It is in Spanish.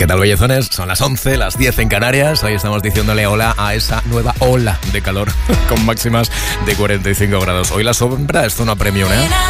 ¿Qué tal, bellezones? Son las 11, las 10 en Canarias. Hoy estamos diciéndole hola a esa nueva ola de calor con máximas de 45 grados. Hoy la sombra es zona premium, ¿eh?